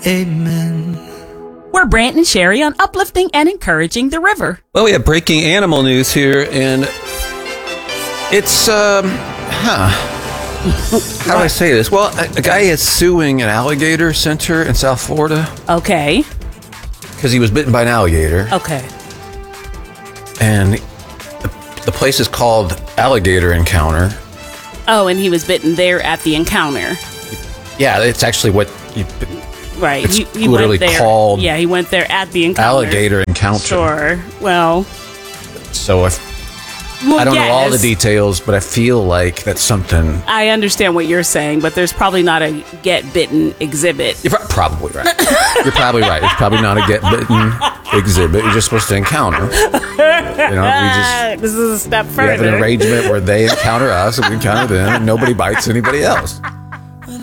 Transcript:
amen. We're Brant and Sherry on uplifting and encouraging the river. Well, we have breaking animal news here, and it's, how do I say this? Well, a guy is suing an alligator center in South Florida. Okay. Because he was bitten by an alligator. Okay. And the place is called Alligator Encounter. Oh, and he was bitten there at the encounter. Yeah, it's actually what you... Right. It's he literally went there. called... Yeah, he went there at the encounter. Alligator Encounter. Sure. Well... So I don't know all the details, but I feel like that's something... I understand what you're saying, but there's probably not a get bitten exhibit. You're probably right. You're probably right. It's probably not a get bitten exhibit. You're just supposed to encounter. This is a step We further. have an arrangement where they encounter us and we encounter them, and nobody bites anybody else.